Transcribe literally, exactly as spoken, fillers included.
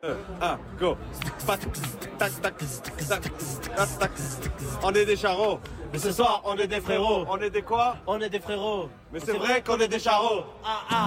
un, go. On est des charros. Mais ce soir, on est des frérots. On est des quoi? On est des frérots. Mais c'est vrai qu'on est des charros. Ah ah.